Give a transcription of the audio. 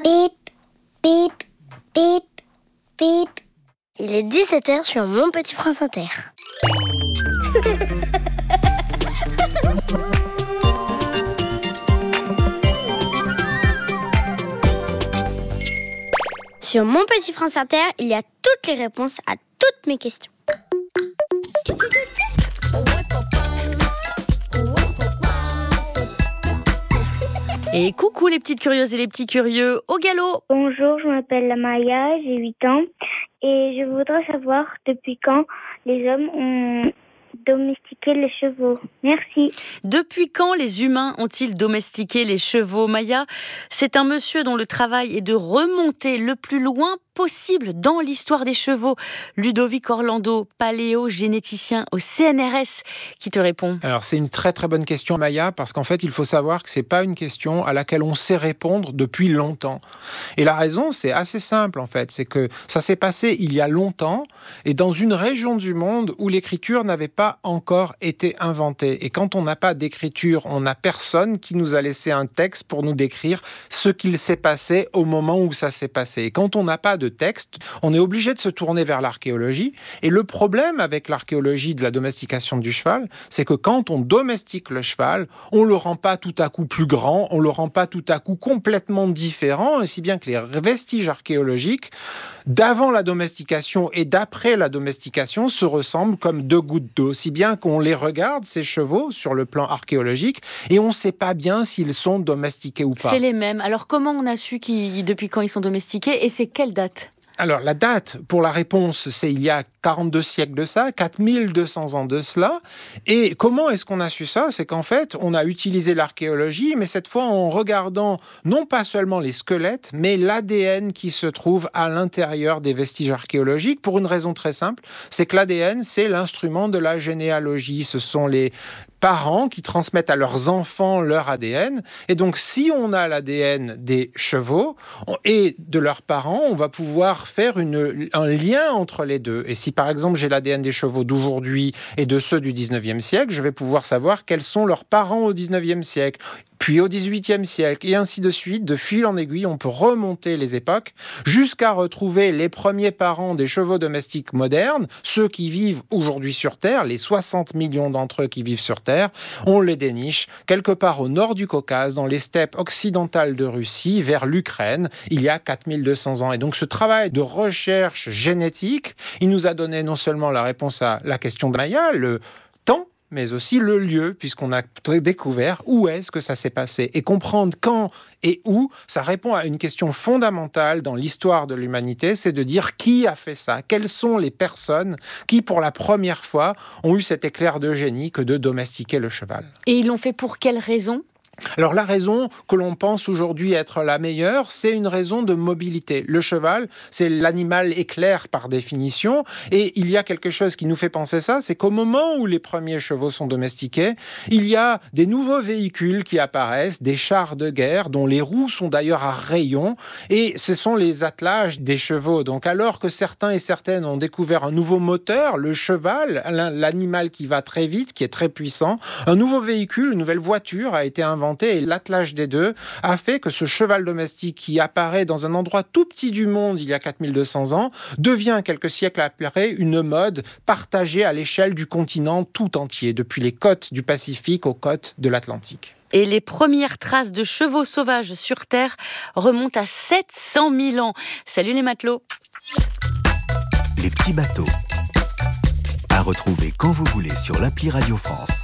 Bip, bip, bip, bip. Il est 17h sur Mon Petit France Inter. Sur Mon Petit France Inter, il y a toutes les réponses à toutes mes questions. Et coucou les petites curieuses et les petits curieux, au galop! Bonjour, je m'appelle Maya, j'ai 8 ans et je voudrais savoir depuis quand les hommes ont domestiqué les chevaux. Merci. Depuis quand les humains ont-ils domestiqué les chevaux? Maya, c'est un monsieur dont le travail est de remonter le plus loin possible dans l'histoire des chevaux. Ludovic Orlando, paléogénéticien au CNRS, qui te répond. Alors c'est une très très bonne question, Maya, parce qu'en fait il faut savoir que c'est pas une question à laquelle on sait répondre depuis longtemps. Et la raison c'est assez simple en fait, c'est que ça s'est passé il y a longtemps et dans une région du monde où l'écriture n'avait pas encore été inventée. Et quand on n'a pas d'écriture, on n'a personne qui nous a laissé un texte pour nous décrire ce qu'il s'est passé au moment où ça s'est passé. Et quand on n'a pas de texte, on est obligé de se tourner vers l'archéologie. Et le problème avec l'archéologie de la domestication du cheval, c'est que quand on domestique le cheval, on le rend pas tout à coup plus grand, on le rend pas tout à coup complètement différent, et si bien que les vestiges archéologiques d'avant la domestication et d'après la domestication se ressemblent comme deux gouttes d'eau, si bien qu'on les regarde, ces chevaux, sur le plan archéologique, et on ne sait pas bien s'ils sont domestiqués ou pas. C'est les mêmes. Alors comment on a su depuis quand ils sont domestiqués et c'est quelle date ? Alors, la date pour la réponse, c'est il y a 42 siècles de ça, 4200 ans de cela. Et comment est-ce qu'on a su ça? C'est qu'en fait, on a utilisé l'archéologie, mais cette fois en regardant non pas seulement les squelettes, mais l'ADN qui se trouve à l'intérieur des vestiges archéologiques, pour une raison très simple, c'est que l'ADN, c'est l'instrument de la généalogie. Ce sont les parents qui transmettent à leurs enfants leur ADN. Et donc, si on a l'ADN des chevaux et de leurs parents, on va pouvoir faire un lien entre les deux. Et si, par exemple, j'ai l'ADN des chevaux d'aujourd'hui et de ceux du 19e siècle, je vais pouvoir savoir quels sont leurs parents au 19e siècle, puis au 18e siècle, et ainsi de suite. De fil en aiguille, on peut remonter les époques jusqu'à retrouver les premiers parents des chevaux domestiques modernes, ceux qui vivent aujourd'hui sur Terre, les 60 millions d'entre eux qui vivent sur Terre. On les déniche quelque part au nord du Caucase, dans les steppes occidentales de Russie, vers l'Ukraine, il y a 4200 ans. Et donc ce travail de recherche génétique, il nous a donné non seulement la réponse à la question de Maya, le temps, mais aussi le lieu, puisqu'on a découvert où est-ce que ça s'est passé. Et comprendre quand et où, ça répond à une question fondamentale dans l'histoire de l'humanité, c'est de dire qui a fait ça, quelles sont les personnes qui, pour la première fois, ont eu cet éclair de génie que de domestiquer le cheval. Et ils l'ont fait pour quelle raison ? Alors la raison que l'on pense aujourd'hui être la meilleure, c'est une raison de mobilité. Le cheval, c'est l'animal éclair par définition, et il y a quelque chose qui nous fait penser ça, c'est qu'au moment où les premiers chevaux sont domestiqués, il y a des nouveaux véhicules qui apparaissent, des chars de guerre dont les roues sont d'ailleurs à rayons, et ce sont les attelages des chevaux. Donc alors que certains et certaines ont découvert un nouveau moteur, le cheval, l'animal qui va très vite, qui est très puissant, un nouveau véhicule, une nouvelle voiture a été inventée, et l'attelage des deux a fait que ce cheval domestique qui apparaît dans un endroit tout petit du monde il y a 4200 ans devient quelques siècles après une mode partagée à l'échelle du continent tout entier, depuis les côtes du Pacifique aux côtes de l'Atlantique. Et les premières traces de chevaux sauvages sur Terre remontent à 700 000 ans. Salut les matelots. Les petits bateaux. À retrouver quand vous voulez sur l'appli Radio France.